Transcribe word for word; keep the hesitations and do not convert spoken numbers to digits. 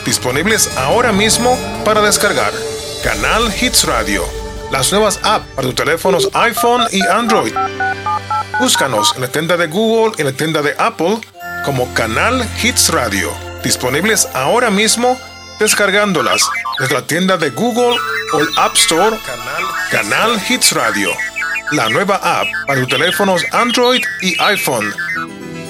disponibles ahora mismo para descargar. Canal Hits Radio, las nuevas apps para tus teléfonos iPhone y Android. Búscanos en la tienda de Google y en la tienda de Apple como Canal Hits Radio, disponibles ahora mismo descargándolas desde la tienda de Google o el App Store. Canal Hits Radio, la nueva app para tus teléfonos Android y iPhone.